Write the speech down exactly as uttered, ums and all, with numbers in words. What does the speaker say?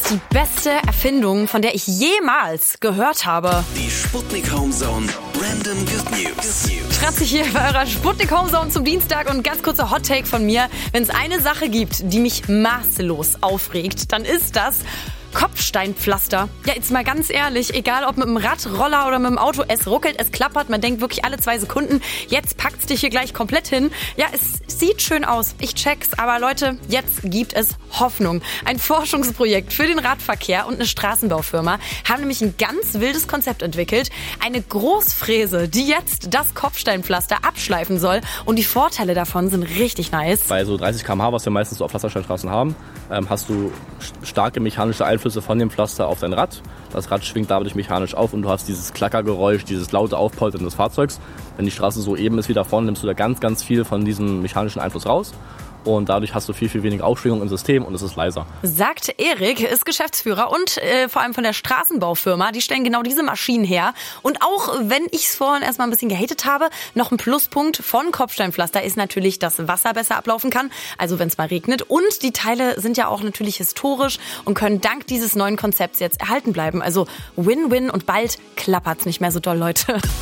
die beste Erfindung, von der ich jemals gehört habe. Die Sputnik Homezone Random Good News. Schreibt sich hier bei eurer Sputnik Homezone zum Dienstag und ganz kurzer Hot Take von mir. Wenn es eine Sache gibt, die mich maßlos aufregt, dann ist das Kopfsteinpflaster. Ja, jetzt mal ganz ehrlich, egal ob mit dem Rad, Roller oder mit dem Auto, es ruckelt, es klappert, man denkt wirklich alle zwei Sekunden, jetzt packt's dich hier gleich komplett hin. Ja, es sieht schön aus, ich check's, aber Leute, jetzt gibt es Hoffnung. Ein Forschungsprojekt für den Radverkehr und eine Straßenbaufirma haben nämlich ein ganz wildes Konzept entwickelt. Eine Großfräse, die jetzt das Kopfsteinpflaster abschleifen soll und die Vorteile davon sind richtig nice. Bei so dreißig Kilometer pro Stunde, was wir meistens so auf Pflastersteinstraßen haben, ähm, hast du starke mechanische Einflüsse von dem Pflaster auf dein Rad. Das Rad schwingt dadurch mechanisch auf und du hast dieses Klackergeräusch, dieses laute Aufpoltern des Fahrzeugs. Wenn die Straße so eben ist wie da vorne, nimmst du da ganz, ganz viel von diesem mechanischen Einfluss raus. Und dadurch hast du viel, viel weniger Aufschwingung im System und es ist leiser. Sagt Erik, ist Geschäftsführer und äh, vor allem von der Straßenbaufirma. Die stellen genau diese Maschinen her. Und auch wenn ich es vorhin erstmal ein bisschen gehatet habe, noch ein Pluspunkt von Kopfsteinpflaster ist natürlich, dass Wasser besser ablaufen kann. Also wenn es mal regnet. Und die Teile sind ja auch natürlich historisch und können dank dieses neuen Konzepts jetzt erhalten bleiben. Also Win-Win und bald klappert's nicht mehr so doll, Leute.